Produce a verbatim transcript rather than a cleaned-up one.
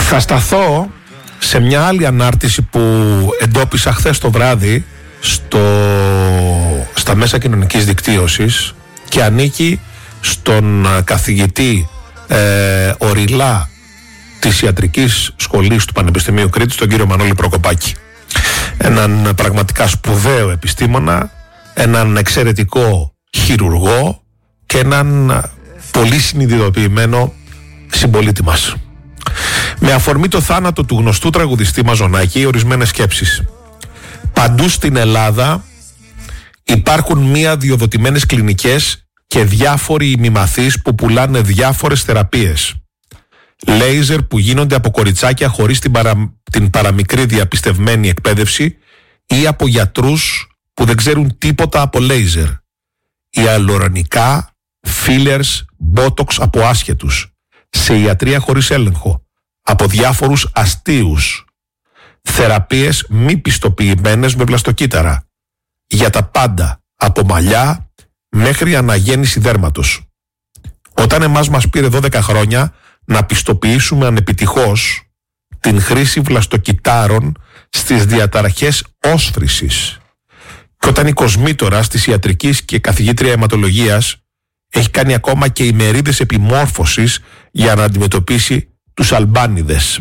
Θα σταθώ σε μια άλλη ανάρτηση που εντόπισα χθες το βράδυ στο, στα μέσα κοινωνικής δικτύωσης και ανήκει στον καθηγητή ε, Οριλά της Ιατρικής Σχολής του Πανεπιστημίου Κρήτης, τον κύριο Μανώλη Προκοπάκη. Έναν πραγματικά σπουδαίο επιστήμονα, έναν εξαιρετικό χειρουργό και έναν πολύ συνειδητοποιημένο συμπολίτη μας. Με αφορμή το θάνατο του γνωστού τραγουδιστή Μαζονάκη, ορισμένες σκέψεις. Παντού στην Ελλάδα υπάρχουν μία διοδοτημένες κλινικές και διάφοροι ημιμαθείς που πουλάνε διάφορες θεραπείες. Λέιζερ που γίνονται από κοριτσάκια χωρίς την, παρα... την παραμικρή διαπιστευμένη εκπαίδευση ή από γιατρούς που δεν ξέρουν τίποτα από λέιζερ. Ιαλουρονικά, fillers, botox από άσχετους. Σε ιατρία χωρίς έλεγχο. Από διάφορους αστείους. Θεραπείες μη πιστοποιημένες με βλαστοκύτταρα. Για τα πάντα. Από μαλλιά μέχρι αναγέννηση δέρματος. Όταν εμάς μας πήρε δώδεκα χρόνια να πιστοποιήσουμε ανεπιτυχώς την χρήση βλαστοκυτάρων στις διαταραχές όσφρησης. Και όταν η κοσμήτορας της ιατρικής και καθηγήτρια αιματολογίας έχει κάνει ακόμα και ημερίδες επιμόρφωσης για να αντιμετωπίσει τους αλμπάνιδες.